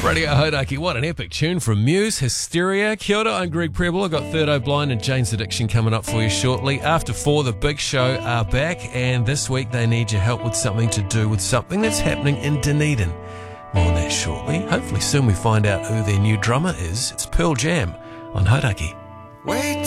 Radio Hodaki, what an epic tune from Muse, Hysteria. Kia ora, I'm Greg Preble. I've got Third Eye Blind and Jane's Addiction coming up for you shortly. After 4, The Big Show are back, and this week they need your help with something to do with something that's happening in Dunedin. More on that shortly. Hopefully soon we find out who their new drummer is. It's Pearl Jam on Hodaki. Wait